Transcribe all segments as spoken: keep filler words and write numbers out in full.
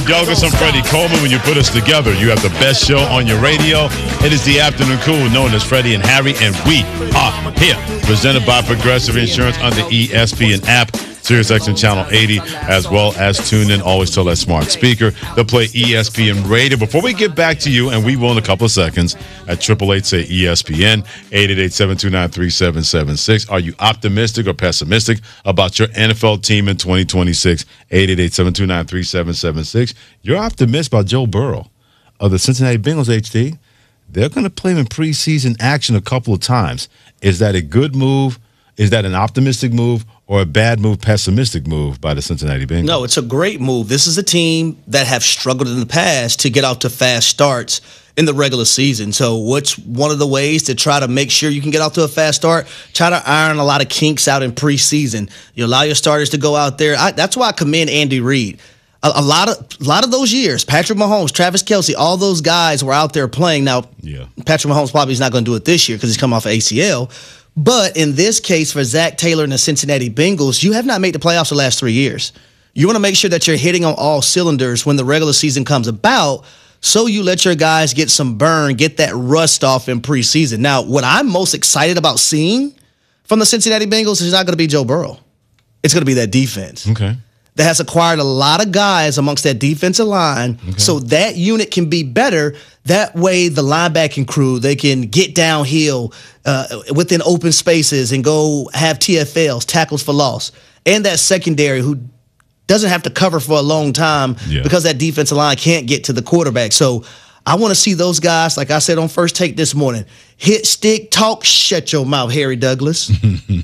Douglas, I'm Freddie Coleman. When you put us together, you have the best show on your radio. It is the Afternoon Cool, known as Freddie and Harry, and we are here. Presented by Progressive Insurance on the E S P N app, SiriusXM Channel eighty, as well as TuneIn. Always tell that smart speaker to play E S P N Radio. Before we get back to you, and we will in a couple of seconds, at triple eight say E S P N, eight eight eight, seven two nine, three seven seven six. Are you optimistic or pessimistic about your N F L team in twenty twenty-six? eight eight eight, seven two nine, three seven seven six. You're optimistic about Joe Burrow of the Cincinnati Bengals, H D. They're going to play him in preseason action a couple of times. Is that a good move? Is that an optimistic move or a bad move, pessimistic move by the Cincinnati Bengals? No, it's a great move. This is a team that have struggled in the past to get out to fast starts in the regular season. So what's one of the ways to try to make sure you can get out to a fast start? Try to iron a lot of kinks out in preseason. You allow your starters to go out there. I, that's why I commend Andy Reid. A, a lot of a lot of those years, Patrick Mahomes, Travis Kelce, all those guys were out there playing. Now, yeah. Patrick Mahomes probably is not going to do it this year because he's come off of A C L. But in this case, for Zach Taylor and the Cincinnati Bengals, you have not made the playoffs the last three years. You want to make sure that you're hitting on all cylinders when the regular season comes about, so you let your guys get some burn, get that rust off in preseason. Now, what I'm most excited about seeing from the Cincinnati Bengals is not going to be Joe Burrow. It's going to be that defense. Okay. That has acquired a lot of guys amongst that defensive line, okay. So that unit can be better. That way, the linebacking crew, they can get downhill uh, within open spaces and go have T F Ls, tackles for loss, and that secondary who doesn't have to cover for a long time yeah. because that defensive line can't get to the quarterback. So I want to see those guys, like I said on First Take this morning, hit, stick, talk, shut your mouth, Harry Douglas.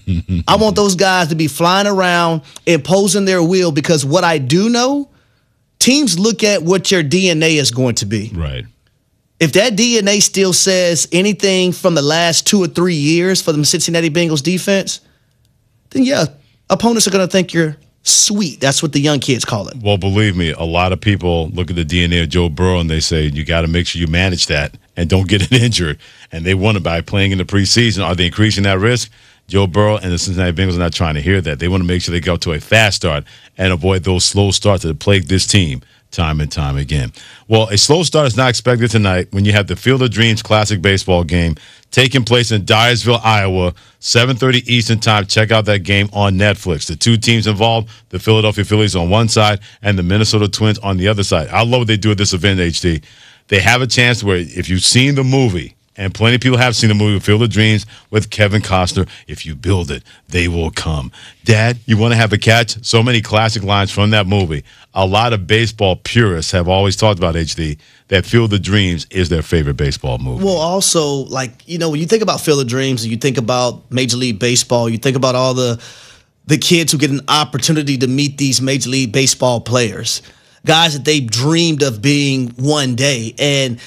I want those guys to be flying around, imposing their will, because what I do know, teams look at what your D N A is going to be. Right. If that D N A still says anything from the last two or three years for the Cincinnati Bengals defense, then yeah, opponents are going to think you're sweet. That's what the young kids call it. Well, believe me, a lot of people look at the D N A of Joe Burrow and they say, you got to make sure you manage that and don't get it injured. And they wonder by playing in the preseason, are they increasing that risk? Joe Burrow and the Cincinnati Bengals are not trying to hear that. They want to make sure they go to a fast start and avoid those slow starts that plague this team time and time again. Well, a slow start is not expected tonight when you have the Field of Dreams Classic baseball game taking place in Dyersville, Iowa, seven thirty Eastern time. Check out that game on Netflix. The two teams involved, the Philadelphia Phillies on one side and the Minnesota Twins on the other side. I love what they do at this event, H D. They have a chance where if you've seen the movie, and plenty of people have seen the movie Field of Dreams with Kevin Costner, if you build it, they will come. Dad, you want to have a catch? So many classic lines from that movie. A lot of baseball purists have always talked about, H D, that Field of Dreams is their favorite baseball movie. Well, also, like, you know, when you think about Field of Dreams and you think about Major League Baseball, you think about all the the kids who get an opportunity to meet these Major League Baseball players, guys that they dreamed of being one day. And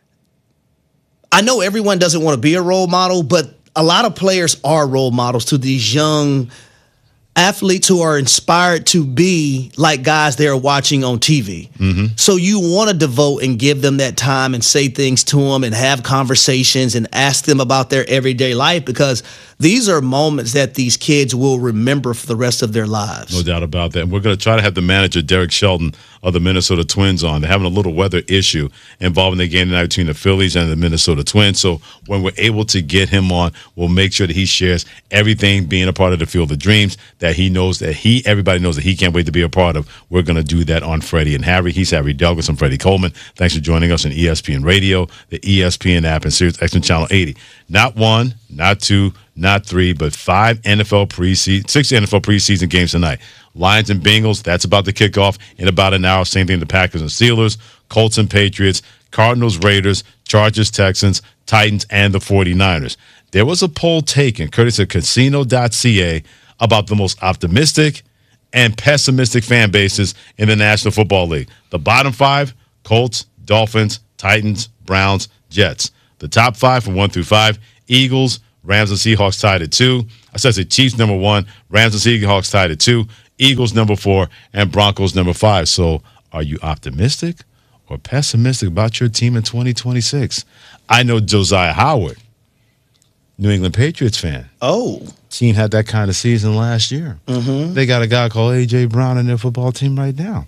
I know everyone doesn't want to be a role model, but a lot of players are role models to these young athletes who are inspired to be like guys they're watching on T V. Mm-hmm. So you want to devote and give them that time and say things to them and have conversations and ask them about their everyday life, because these are moments that these kids will remember for the rest of their lives. No doubt about that. And we're going to try to have the manager, Derek Shelton, of the Minnesota Twins on. They're having a little weather issue involving the game tonight between the Phillies and the Minnesota Twins. So when we're able to get him on, we'll make sure that he shares everything being a part of the Field of Dreams that he knows that he, everybody knows that he can't wait to be a part of. We're going to do that on Freddie and Harry. He's Harry Douglas. I'm Freddie Coleman. Thanks for joining us on E S P N Radio, the E S P N app, and SiriusXM Channel eighty. Not one, not two, not three, but five N F L preseason, six N F L preseason games tonight. Lions and Bengals, that's about to kick off in about an hour. Same thing, the Packers and Steelers, Colts and Patriots, Cardinals, Raiders, Chargers, Texans, Titans, and the forty-niners. There was a poll taken, courtesy of casino dot c a, about the most optimistic and pessimistic fan bases in the National Football League. The bottom five, Colts, Dolphins, Titans, Browns, Jets. The top five from one through five, Eagles, Rams and Seahawks tied at two. I said the Chiefs number one, Rams and Seahawks tied at two, Eagles number four, and Broncos number five. So are you optimistic or pessimistic about your team in twenty twenty-six? I know Josiah Howard, New England Patriots fan. Oh. Team had that kind of season last year. Mm-hmm. They got a guy called A J. Brown in their football team right now.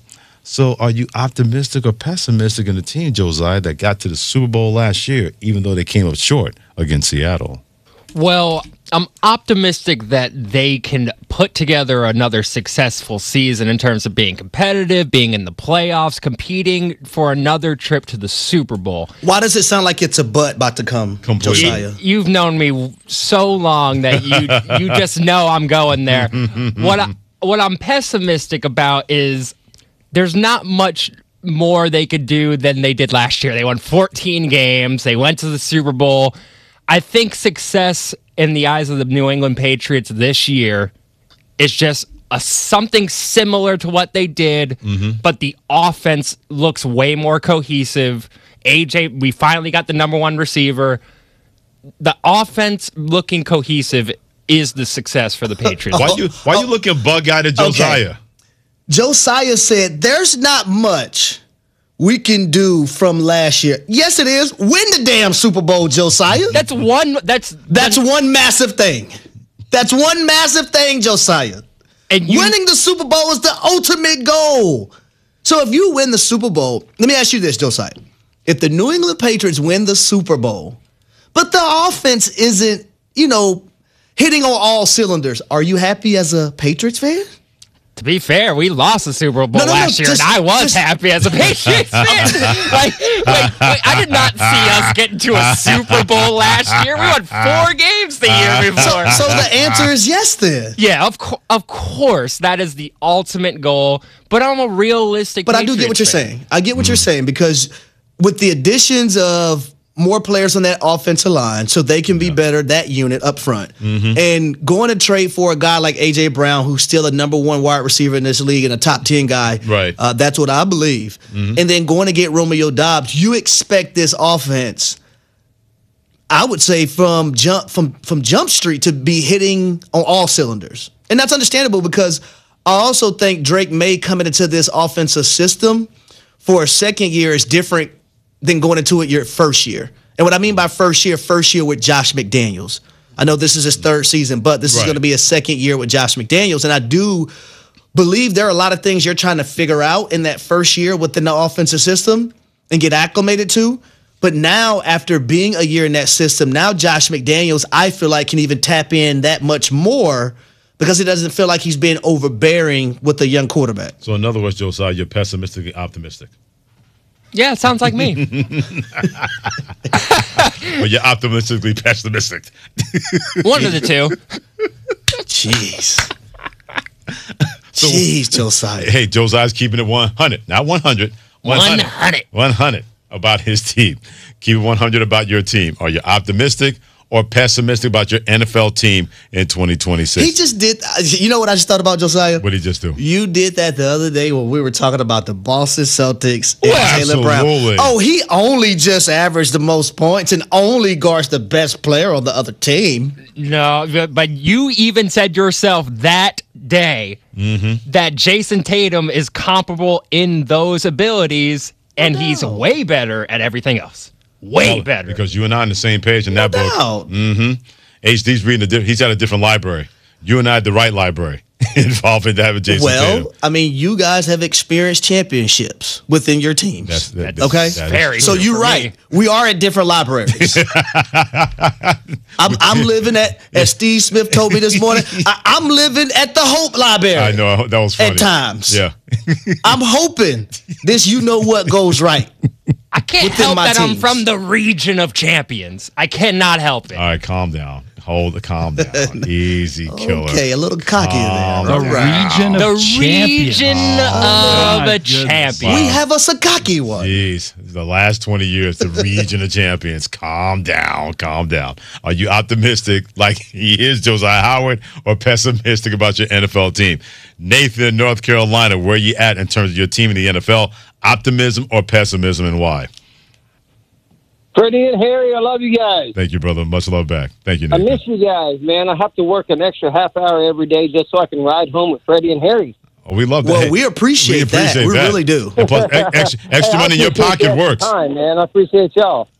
So are you optimistic or pessimistic in the team, Josiah, that got to the Super Bowl last year, even though they came up short against Seattle? Well, I'm optimistic that they can put together another successful season in terms of being competitive, being in the playoffs, competing for another trip to the Super Bowl. Why does it sound like it's a butt about to come, Completely. Josiah? You've known me so long that you you just know I'm going there. What I, what I'm pessimistic about is there's not much more they could do than they did last year. They won fourteen games. They went to the Super Bowl. I think success in the eyes of the New England Patriots this year is just a, something similar to what they did, mm-hmm. but the offense looks way more cohesive. A J, we finally got the number one receiver. The offense looking cohesive is the success for the Patriots. Why you why you looking bug-eyed at Josiah? Okay. Josiah said, there's not much we can do from last year. Yes, it is. Win the damn Super Bowl, Josiah. That's one. That's That's one massive thing. That's one massive thing, Josiah. And you, Winning the Super Bowl is the ultimate goal. So if you win the Super Bowl, let me ask you this, Josiah. If the New England Patriots win the Super Bowl, but the offense isn't, you know, hitting on all cylinders, are you happy as a Patriots fan? To be fair, we lost the Super Bowl No, no, no, last year, just- and I was just- happy as a Patriots fan. like, wait, wait, I did not see us get to a Super Bowl last year. We won four games the year before. So the answer is yes then. Yeah, of co- of course, that is the ultimate goal. But I'm a realistic. But I do get what you're Patriots fan. saying. I get what you're saying because with the additions of more players on that offensive line so they can be better, that unit up front. Mm-hmm. And going to trade for a guy like A J. Brown, who's still a number one wide receiver in this league and a top ten guy. Right. Uh, that's what I believe. Mm-hmm. And then going to get Romeo Doubs, you expect this offense, I would say, from jump from, from Jump Street to be hitting on all cylinders. And that's understandable because I also think Drake May coming into this offensive system for a second year is different than going into it your first year. And what I mean by first year, first year with Josh McDaniels. I know this is his third season, but this Right. is going to be a second year with Josh McDaniels. And I do believe there are a lot of things you're trying to figure out in that first year within the offensive system and get acclimated to. But now, after being a year in that system, now Josh McDaniels, I feel like, can even tap in that much more because he doesn't feel like he's being overbearing with a young quarterback. So in other words, Josiah, you're pessimistically optimistic. Yeah, it sounds like me. But you're optimistically pessimistic. One of the two. Jeez. So- Jeez, Josiah. Hey, Josiah's keeping it one hundred, not one hundred. one hundred. one hundred about his team. Keep it one hundred about your team. Are you optimistic or pessimistic about your N F L team in twenty twenty-six? He just did. You know what I just thought about, Josiah? What did he just do? You did that the other day when we were talking about the Boston Celtics and Well, Jaylen Brown. absolutely. Oh, he only just averaged the most points and only guards the best player on the other team. No, but- but you even said yourself that day Mm-hmm. that Jason Tatum is comparable in those abilities, and he's doubt. way better at everything else. Way Well, better. Because you and I are on the same page in that book. doubt. Mm-hmm. H D's reading a di- he's at a different library. You and I had the right library involving that with Jason Well, Tatum. I mean, you guys have experienced championships within your teams. That's, that, That's okay. that is very true. So true you're for right. me. We are at different libraries. I'm, I'm living at, as Steve Smith told me this morning, I, I'm living at the Hope Library. I know that was funny. At times. Yeah. I'm hoping this you know what goes right. I can't within help my that I'm teams. from the region of champions. I cannot help it. All right, calm down. Hold, calm down. Easy, killer. Okay, a little cocky Calm there. The All right. region of the champions. region Oh, of my a goodness. champion. We have us a cocky one. Jeez, the last twenty years, the region of champions. Calm down, calm down. Are you optimistic like he is, Josiah Howard, or pessimistic about your N F L team? Nathan in North Carolina, where you at in terms of your team in the N F L? Optimism or pessimism, and why? Freddie and Harry, I love you guys. Thank you, brother. Much love back. Thank you, I Nathan. miss you guys, man. I have to work an extra half hour every day just so I can ride home with Freddie and Harry. Oh, we love that. Well, Hey, we appreciate that. We really do. And plus, ex- extra, extra Hey, I money in your appreciate pocket that works. Time, man. I appreciate y'all.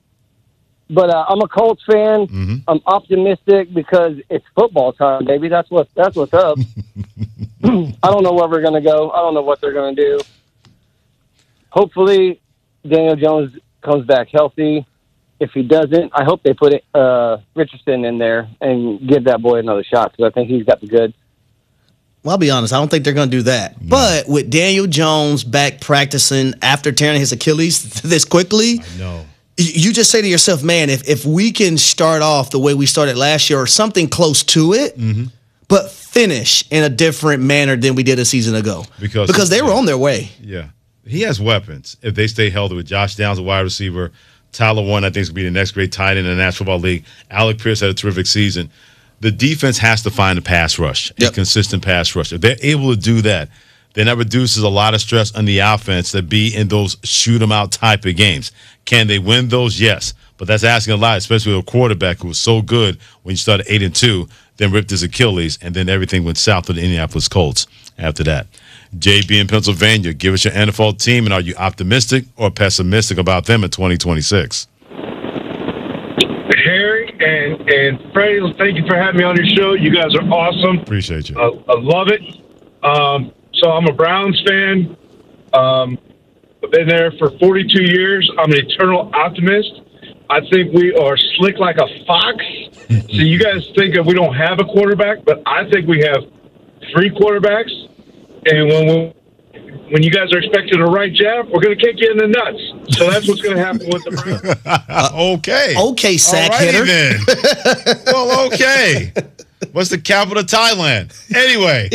But uh, I'm a Colts fan. Mm-hmm. I'm optimistic because it's football time, baby. That's what that's what's up. I don't know where we're gonna go. I don't know what they're gonna do. hopefully Daniel Jones comes back healthy. If he doesn't, I hope they put uh, Richardson in there and give that boy another shot because I think he's got the goods. Well, I'll be honest. I don't think they're going to do that. No. But with Daniel Jones back practicing after tearing his Achilles this quickly, I know. You just say to yourself, man, if, if we can start off the way we started last year or something close to it, mm-hmm. but finish in a different manner than we did a season ago. Because, because they were on their way. Yeah. He has weapons if they stay healthy with Josh Downs, a wide receiver. Tyler Warren, I think, is going to be the next great tight end in the National Football League. Alec Pierce had a terrific season. The defense has to find a pass rush, yep. a consistent pass rush. If they're able to do that, then that reduces a lot of stress on the offense to be in those shoot-'em-out type of games. Can they win those? Yes. But that's asking a lot, especially with a quarterback who was so good when you started eight and two, then ripped his Achilles, and then everything went south with the Indianapolis Colts after that. J B in Pennsylvania, give us your N F L team, and are you optimistic or pessimistic about them in twenty twenty-six? Harry and, and Freddie, thank you for having me on your show. You guys are awesome. Appreciate you. Uh, I love it. Um, so I'm a Browns fan. Um, I've been there for forty-two years. I'm an eternal optimist. I think we are slick like a fox. So you guys think that we don't have a quarterback, but I think we have three quarterbacks. And when we, when you guys are expecting a right jab, we're going to kick you in the nuts. So that's what's going to happen with the Browns. uh, okay. Okay, sack Alrighty hitter. Then. Well, okay. What's the capital of Thailand? Anyway.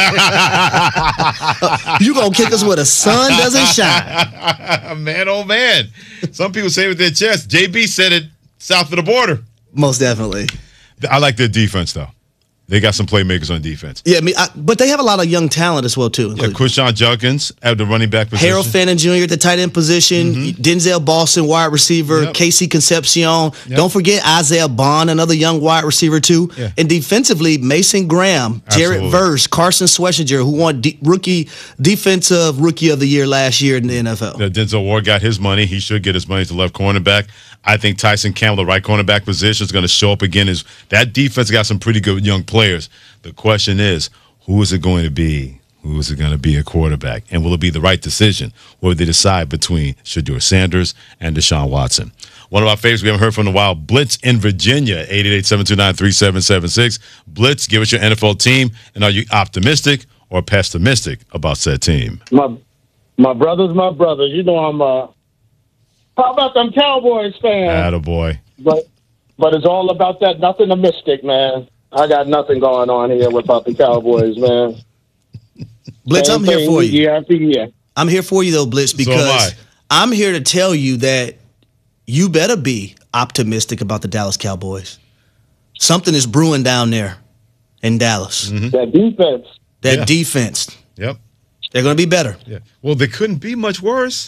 You going to kick us where the sun doesn't shine. Man, oh, man. Some people say it with their chest. J B said it south of the border. Most definitely. I like their defense, though. They got some playmakers on defense. Yeah, I mean, I, but they have a lot of young talent as well, too. Yeah, Quinshon Judkins at the running back position. Harold Fannin Junior at the tight end position. Mm-hmm. Denzel Boston, wide receiver. Yep. Casey Concepcion. Yep. Don't forget Isaiah Bond, another young wide receiver, too. Yeah. And defensively, Mason Graham, Jared Absolutely. Verse, Carson Schwarzenegger, who won de- rookie defensive rookie of the year last year in the N F L. Yeah, Denzel Ward got his money. He should get his money to left cornerback. I think Tyson Campbell, the right cornerback position, is going to show up again. Is that defense got some pretty good young players? The question is, who is it going to be? Who is it going to be a quarterback? And will it be the right decision? Or will they decide between Shedeur Sanders and Deshaun Watson? One of our favorites we haven't heard from in a while, Blitz in Virginia, eight eight eight, seven two nine, three seven seven six. Blitz, give us your N F L team, and are you optimistic or pessimistic about said team? My my brothers, my brothers. You know I'm uh how about them Cowboys fans? Attaboy. But but it's all about that nothing a mystic, man. I got nothing going on here without the Cowboys, man. Blitz, Same I'm here for you. Year after year. I'm here for you, though, Blitz, because so I'm here to tell you that you better be optimistic about the Dallas Cowboys. Something is brewing down there in Dallas. Mm-hmm. That defense. That yeah. defense. Yep. They're going to be better. Yeah. Well, they couldn't be much worse.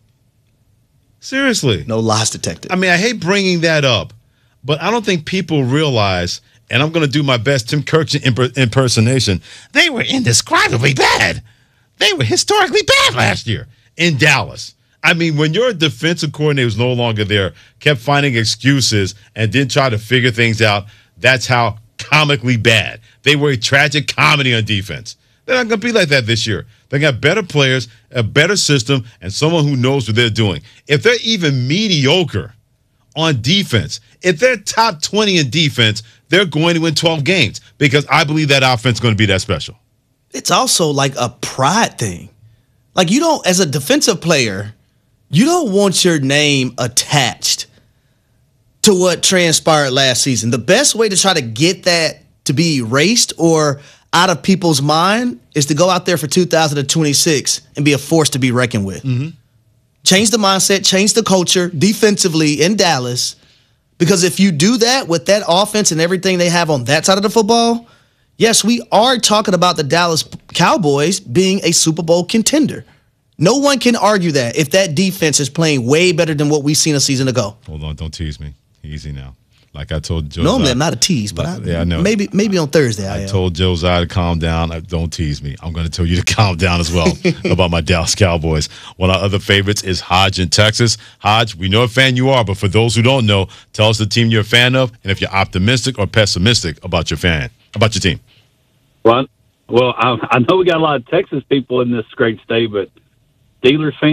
Seriously. No lies detected. I mean, I hate bringing that up, but I don't think people realize, and I'm going to do my best Tim Kirk's imp- impersonation, they were indescribably bad. They were historically bad last year in Dallas. I mean, when your defensive coordinator was no longer there, kept finding excuses and didn't try to figure things out, that's how comically bad. They were a tragic comedy on defense. They're not going to be like that this year. They got better players, a better system, and someone who knows what they're doing. If they're even mediocre on defense, if they're top twenty in defense, they're going to win twelve games because I believe that offense is going to be that special. It's also like a pride thing. Like you don't, as a defensive player, you don't want your name attached to what transpired last season. The best way to try to get that to be erased or out of people's mind is to go out there for two thousand twenty-six and be a force to be reckoned with. Mm-hmm. Change the mindset, change the culture defensively in Dallas, because if you do that with that offense and everything they have on that side of the football, yes, we are talking about the Dallas Cowboys being a Super Bowl contender. No one can argue that if that defense is playing way better than what we've seen a season ago. Hold on, don't tease me. Easy now. Like I told Joe. Normally, I'm not a tease, but I, yeah, I know. Maybe, maybe on Thursday. I, I am. told Josiah to calm down. I, don't tease me. I'm going to tell you to calm down as well about my Dallas Cowboys. One of our other favorites is Hodge in Texas. Hodge, we know what fan you are, but for those who don't know, tell us the team you're a fan of, and if you're optimistic or pessimistic about your fan, about your team. Well, well, I, I know we got a lot of Texas people in this great state, but Steelers fans.